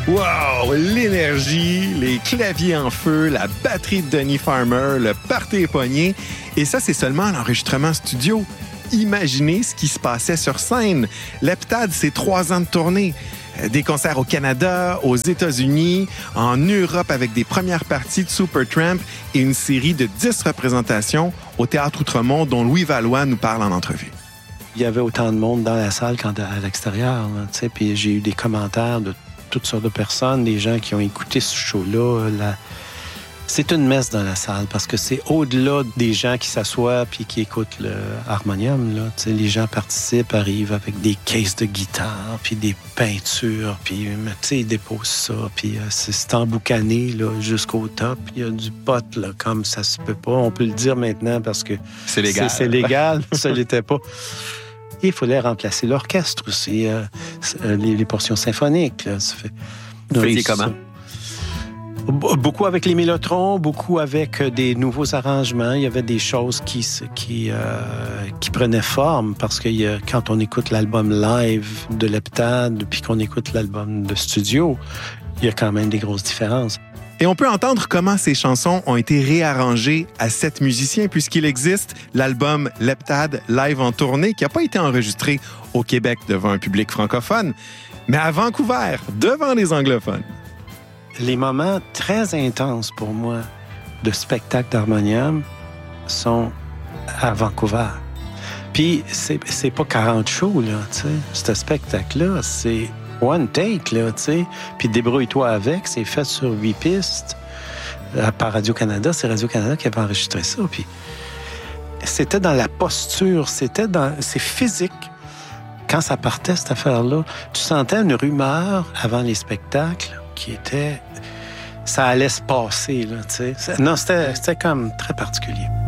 Wow! L'énergie, les claviers en feu, la batterie de Donny Farmer, le party pogné. Et ça, c'est seulement l'enregistrement studio. Imaginez ce qui se passait sur scène. Leptade, c'est 3 ans de tournée. Des concerts au Canada, aux États-Unis, en Europe avec des premières parties de Supertramp et une série de 10 représentations au Théâtre Outremont dont Louis Valois nous parle en entrevue. Il y avait autant de monde dans la salle qu'à l'extérieur. Puis j'ai eu des commentaires de toutes sortes de personnes, des gens qui ont écouté ce show-là. C'est une messe dans la salle parce que c'est au-delà des gens qui s'assoient puis qui écoutent le harmonium. Là. Les gens participent, arrivent avec des caisses de guitare puis des peintures, puis ils déposent ça. Puis c'est emboucané là, jusqu'au top. Il y a du pot là, comme ça se peut pas. On peut le dire maintenant parce que c'est légal. C'est légal, ça l'était pas. Et il fallait remplacer l'orchestre aussi, les portions symphoniques. Là, ça fait... Vous faisiez comment? Beaucoup avec les mélotrons, beaucoup avec des nouveaux arrangements. Il y avait des choses qui prenaient forme parce que quand on écoute l'album live de Leptade puis qu'on écoute l'album de studio, il y a quand même des grosses différences. Et on peut entendre comment ces chansons ont été réarrangées à 7 musiciens puisqu'il existe l'album Leptade live en tournée qui n'a pas été enregistré au Québec devant un public francophone, mais à Vancouver, devant les anglophones. Les moments très intenses pour moi de spectacle d'harmonium sont à Vancouver. Puis c'est pas 40 shows, là, tu sais. Ce spectacle-là, c'est one take, là, tu sais. Puis débrouille-toi avec, c'est fait sur 8 pistes. Par Radio-Canada, c'est Radio-Canada qui avait enregistré ça. Puis c'était dans la posture, c'est physique. Quand ça partait, cette affaire-là, tu sentais une rumeur avant les spectacles qui était... Ça allait se passer, là, tu sais. Non, c'était comme très particulier.